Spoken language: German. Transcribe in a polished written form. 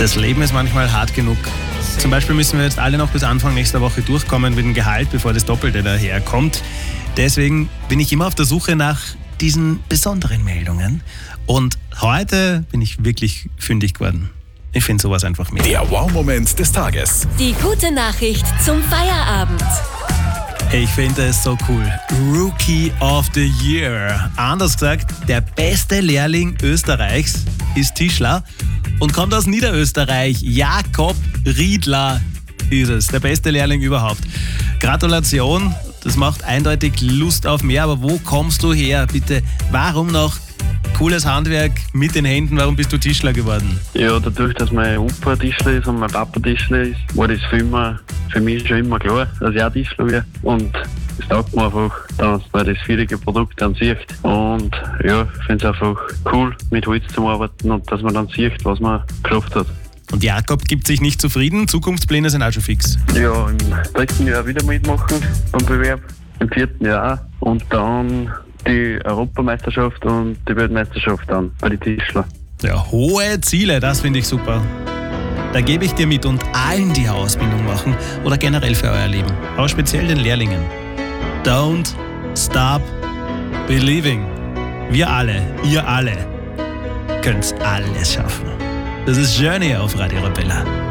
Das Leben ist manchmal hart genug. Zum Beispiel müssen wir jetzt alle noch bis Anfang nächster Woche durchkommen mit dem Gehalt, bevor das Doppelte daherkommt. Deswegen bin ich immer auf der Suche nach diesen besonderen Meldungen. Und heute bin ich wirklich fündig geworden. Ich finde sowas einfach mega. Der Wow-Moment des Tages. Die gute Nachricht zum Feierabend. Ich finde es so cool. Rookie of the Year. Anders gesagt, der beste Lehrling Österreichs ist Tischler und kommt aus Niederösterreich. Jakob Riedler ist es, der beste Lehrling überhaupt. Gratulation, das macht eindeutig Lust auf mehr. Aber wo kommst du her, bitte? Warum noch cooles Handwerk mit den Händen? Warum bist du Tischler geworden? Ja, dadurch, dass mein Opa Tischler ist und mein Papa Tischler ist, war das für mich schon immer klar, dass ich auch Tischler werde. Und es taugt mir einfach, dass man das fertige Produkt dann sieht. Und ja, ich finde es einfach cool, mit Holz zu arbeiten und dass man dann sieht, was man geschafft hat. Und Jakob gibt sich nicht zufrieden, Zukunftspläne sind auch schon fix. Ja, im 3. Jahr wieder mitmachen beim Bewerb, im 4. Jahr auch. Und dann die Europameisterschaft und die Weltmeisterschaft dann bei den Tischler. Ja, hohe Ziele, das finde ich super. Da gebe ich dir mit und allen, die eine Ausbildung machen oder generell für euer Leben, aber speziell den Lehrlingen. Don't stop believing. Wir alle, ihr alle, könnt's alles schaffen. Das ist Journey auf Radio Arabella.